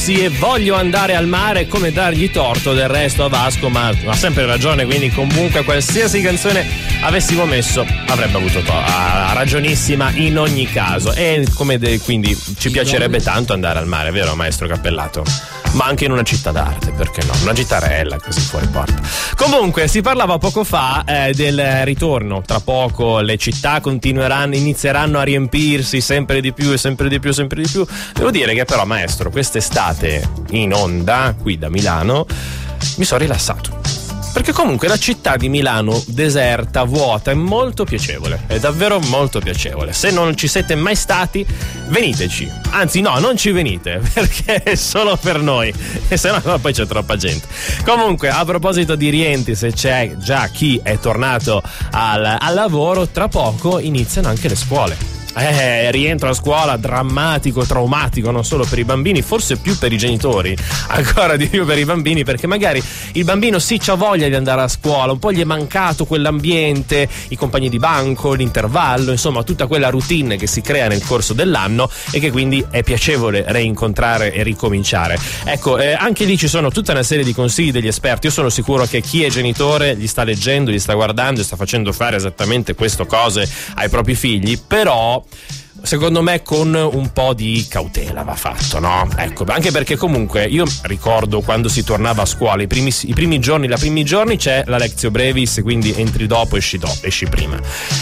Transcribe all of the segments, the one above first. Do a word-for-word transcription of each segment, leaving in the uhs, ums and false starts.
e voglio andare al mare, come dargli torto del resto a Vasco, ma ha sempre ragione, quindi comunque qualsiasi canzone avessimo messo avrebbe avuto to- ha ragionissima in ogni caso, e come de- quindi ci piacerebbe tanto andare al mare, vero maestro Cappellato? Ma anche in una città d'arte, perché no? Una gittarella così fuori porta. Comunque si parlava poco fa eh, del ritorno. Tra poco le città continueranno, inizieranno a riempirsi sempre di più e sempre di più, sempre di più. Devo dire che però, maestro, quest'estate in onda qui da Milano mi sono rilassato. Perché comunque la città di Milano deserta, vuota, è molto piacevole, è davvero molto piacevole. Se non ci siete mai stati, veniteci. Anzi no, non ci venite, perché è solo per noi, e se no, no poi c'è troppa gente. Comunque, a proposito di rientri, se c'è già chi è tornato al, al lavoro, tra poco iniziano anche le scuole. Eh, rientro a scuola drammatico, traumatico, non solo per i bambini, forse più per i genitori, ancora di più per i bambini, perché magari il bambino sì c'ha voglia di andare a scuola, un po' gli è mancato quell'ambiente, i compagni di banco, l'intervallo, insomma tutta quella routine che si crea nel corso dell'anno e che quindi è piacevole reincontrare e ricominciare. Ecco, eh, anche lì ci sono tutta una serie di consigli degli esperti. Io sono sicuro che chi è genitore gli sta leggendo, gli sta guardando e sta facendo fare esattamente queste cose ai propri figli, però secondo me con un po' di cautela va fatto, no? Ecco, anche perché comunque io ricordo quando si tornava a scuola, i primi, i primi giorni, la primi giorni c'è la lectio brevis, quindi entri dopo, esci dopo, esci prima.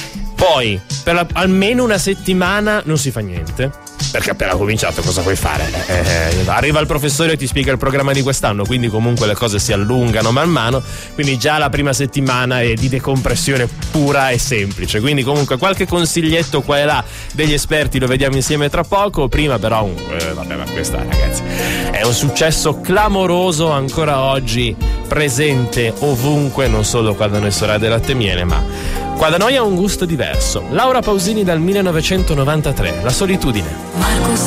Poi per la, almeno una settimana non si fa niente, perché appena cominciato cosa puoi fare? Eh, arriva il professore e ti spiega il programma di quest'anno, quindi comunque le cose si allungano man mano, quindi già la prima settimana è di decompressione pura e semplice, quindi comunque qualche consiglietto qua e là degli esperti lo vediamo insieme tra poco. Prima però eh, vabbè, ma questa ragazzi è un successo clamoroso, ancora oggi presente ovunque, non solo qua da noi Sorelle del Latte e Miele, ma qua da noi ha un gusto diverso. Laura Pausini dal millenovecentonovantatré, La solitudine. Marco